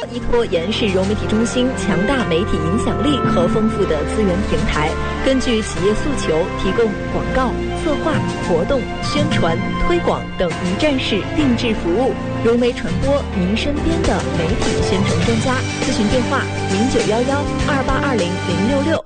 依托延世融媒体中心强大媒体影响力和丰富的资源平台，根据企业诉求提供广告、策划、活动、宣传、推广等一站式定制服务。融媒传播您身边的媒体宣传专家，咨询电话0911282066。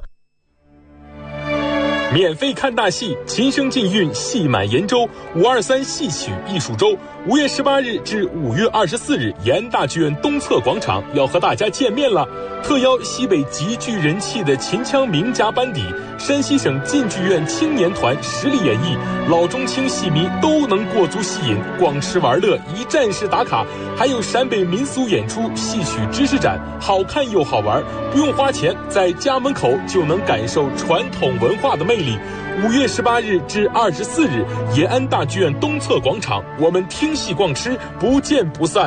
免费看大戏，琴声禁韵，戏满延州523戏曲艺术周，5月18日至5月24日，延安大剧院东侧广场要和大家见面了。特邀西北极具人气的秦腔名家班底，山西省晋剧院青年团实力演绎，老中青戏迷都能过足戏瘾，逛吃玩乐，一站式打卡，还有陕北民俗演出、戏曲知识展，好看又好玩，不用花钱，在家门口就能感受传统文化的魅力。5月18日至24日，延安大剧院东侧广场，我们听戏逛吃，不见不散。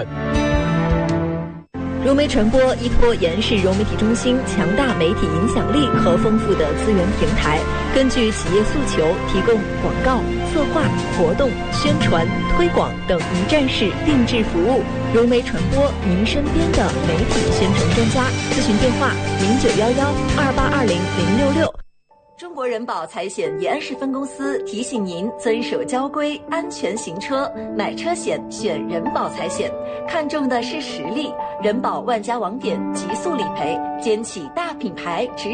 融媒传播依托延世融媒体中心强大媒体影响力和丰富的资源平台，根据企业诉求提供广告、策划、活动、宣传、推广等一站式定制服务。融媒传播您身边的媒体宣传专家，咨询电话0911282066。中国人保财险延安市分公司提醒您遵守交规，安全行车，买车险选人保财险，看重的是实力。人保万家网点极速理赔，肩起大品牌，